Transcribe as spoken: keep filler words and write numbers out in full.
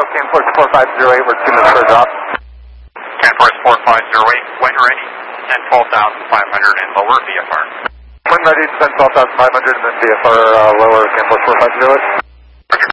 CanForce four five zero eight, we're two minutes for a drop. CanForce four five zero eight, when ready, ten twelve thousand five hundred and lower V F R. When ready, ten twelve thousand five hundred and then V F R uh, lower CanForce four five zero eight.